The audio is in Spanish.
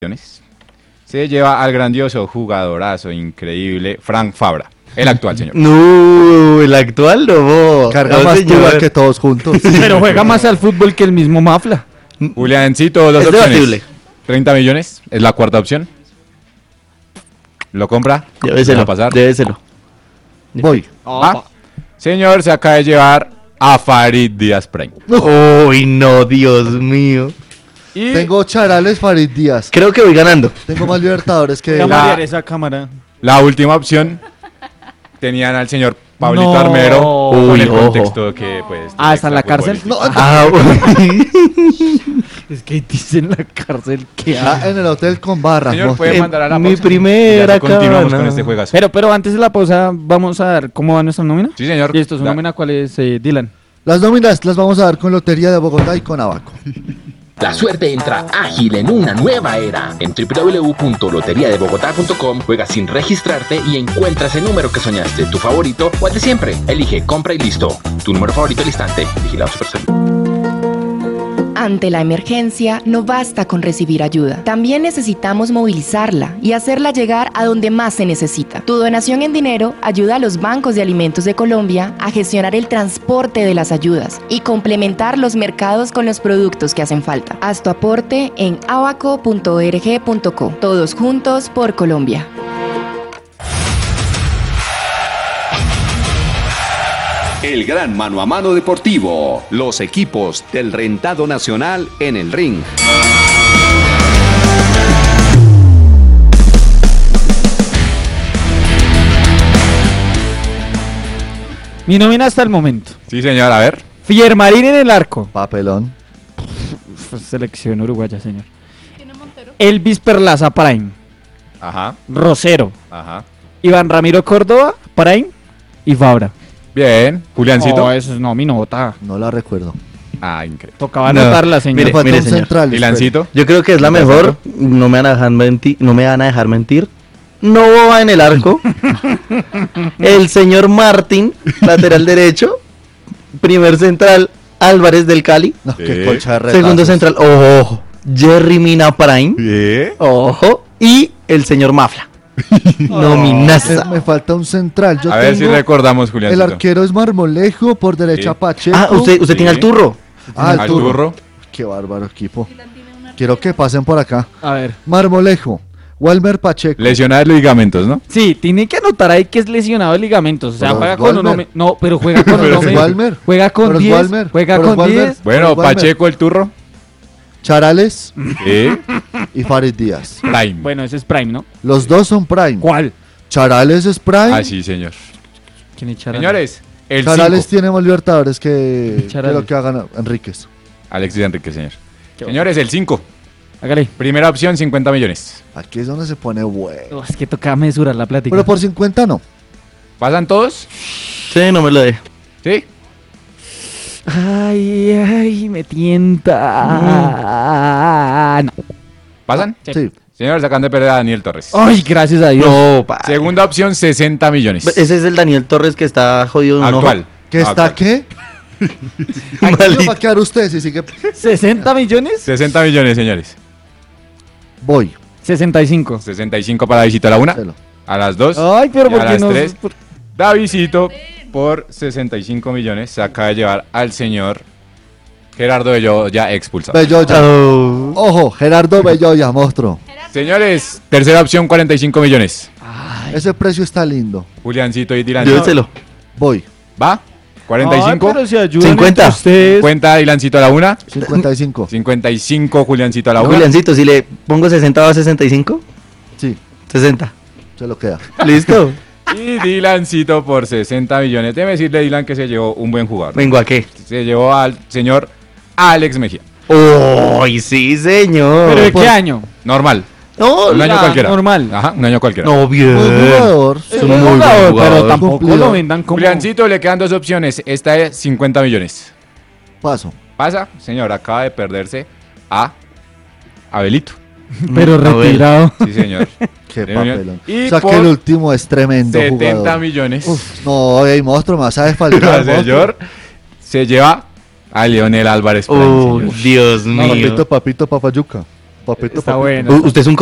millones se lleva al grandioso jugadorazo increíble Frank Fabra, el actual señor. No, el actual no. Carga No, más señor. pura que todos juntos. Pero juega más al fútbol que el mismo Mafla. Juliancito, dos Es opciones. debatible. 30 millones es la cuarta opción. ¿Lo compra? Débeselo, ¿Va a pasar? débeselo. Voy. Ah, señor, se acaba de llevar a Farid Díaz Prime. Uy, no, Dios mío. Y Tengo Charales, Farid Díaz. Creo que voy ganando. Tengo más Libertadores que... Voy a La- marear esa cámara. la última opción tenían al señor Pablito No. Armero con Uy, el ojo. contexto que pues... Ah, ¿está en la cárcel? extrafutbolístico. Ah, Es que dice en la cárcel que... Ah, en el hotel con barra. Señor, monstruo. puede mandar a la mi pausa. primera Ya continuamos cámara. con este juegazo. Pero antes de la pausa, vamos a dar cómo va nuestra nómina. Sí, señor. Y esto es una Da- nómina, ¿cuál es, Dylan? Las nóminas las vamos a dar con Lotería de Bogotá y con Abaco. La suerte entra ágil en una nueva era. En www.loteriadebogotá.com juega sin registrarte y encuentras el número que soñaste, tu favorito o el de siempre. Elige, compra y listo. Tu número favorito al instante. Vigilado Supersalud. Ante la emergencia, no basta con recibir ayuda. También necesitamos movilizarla y hacerla llegar a donde más se necesita. Tu donación en dinero ayuda a los bancos de alimentos de Colombia a gestionar el transporte de las ayudas y complementar los mercados con los productos que hacen falta. Haz tu aporte en abaco.org.co. Todos juntos por Colombia. El gran mano a mano deportivo. Los equipos del rentado nacional en el ring. Mi nómina hasta el momento. Sí, señor, a ver. Fiermarín en el arco. Papelón. Selección uruguaya, señor. Elvis Perlaza, Prime. Ajá, Rosero. ajá. Iván Ramiro Córdoba, Prime. Y Fabra. Bien. Juliancito. Oh, eso es no, mi nota. No la recuerdo. Ah, increíble. Tocaba No, anotarla, señor. Me Mire, faltó un señor. central. Dilancito. Yo creo que es la mejor. No me van a dejar mentir. No me van a dejar mentir. No va en el arco. El señor Martín, lateral derecho. Primer central, Álvarez del Cali. No, Sí. qué colcha de retazos. Segundo central, ojo, Jerry Mina Prime. Bien. Ojo. Y el señor Mafla. Nominaza. Me falta un central. Yo A ver si tengo- recordamos, El Juliancito. arquero es Marmolejo, por derecha Sí. Pacheco. Ah, usted tiene Sí. al turro. Ah, Al turro. Qué bárbaro equipo. Quiero que pasen por acá. A ver. Marmolejo, Walmer Pacheco. Lesionar ligamentos, ¿no? Sí, tiene que anotar ahí que es lesionado de ligamentos. O sea, Pero juega es con Walmer. uno. No, pero juega con Pero uno. es Walmer. Juega con Pero es 10. Walmer. Juega Pero es con Walmer. 10. Bueno, Walmer. Pacheco el turro. Charales Sí. y Farid Díaz. Prime. Bueno, ese es Prime, ¿no? Los dos son Prime. ¿Cuál? Charales es Prime. Ah, sí, señor. ¿Quién es Charales? Señores, el Charales 5. tiene más Libertadores que Charales. lo que hagan Enríquez. Alexis Enrique, señor. Qué Señores, el 5. Hágale. Primera opción, 50 millones. Aquí es donde se pone bueno. Oh, es que toca mesurar la plática. Pero por 50 no. ¿Pasan todos? Sí, no me lo deje. Sí. Ay, me tienta. No. ¿Pasan? Sí. Señores, acaban de perder a Daniel Torres. Ay, gracias a Dios. No, pa. Segunda opción, 60 millones. Ese es el Daniel Torres que está jodido en un ojo. Actual. ¿Qué está Actual. qué? Aquí Maldito. va a quedar usted si sigue. ¿60 millones? 60 millones, señores. Voy. 65. 65 para Davidito a la 1, Celo. a las 2 Ay, pero y ¿por a qué las no? 3. Davidito por 65 millones se acaba de llevar al señor Gerardo Belloya expulsado. Belloya. Oh. Ojo, Gerardo Belloya, monstruo. Señores, tercera opción, 45 millones. Ese precio está lindo. Juliancito y Dylan. Lléveselo. Voy. ¿Va? 45. Ay, pero se ayudan 50. entre ustedes. Cuenta Dylancito a la 1. 55. 55 Juliancito a la 1. Juliancito, si le pongo 60 a 65, Sí, 60. se lo queda. ¿Listo? Y Dylancito por 60 millones. Debe decirle Dylan que se llevó un buen jugador. Vengo a qué. Se llevó al señor Alex Mejía. ¡Uy, sí, señor! ¿Pero de Pues- qué año? Normal. No, Un año ya, cualquiera. normal. Ajá, un año cualquiera. no, bien. Buen jugador. Es un muy buen Pero jugador. tampoco Cumplido. lo vendan como... Juliancito, le quedan dos opciones. Esta es 50 millones. Paso. Pasa, señor, acaba de perderse a Abelito. Pero A ver. retirado. Sí, señor. Qué Y papelón. por O sea que el último es tremendo 70 jugador. millones. Uf, no, hey, monstruo, me vas a desfalcar. El señor se lleva a Leonel Álvarez. Prime, ¡Oh, señor. Dios mío! Papito, papito, papayuca. Papito, Está papito. bueno. Usted es un